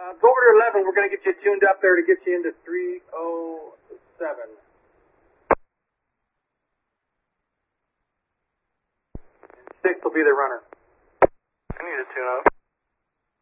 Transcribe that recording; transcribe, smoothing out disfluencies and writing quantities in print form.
Go over to 11. We're going to get you tuned up there to get you into 307. 6 will be the runner. I need to tune up.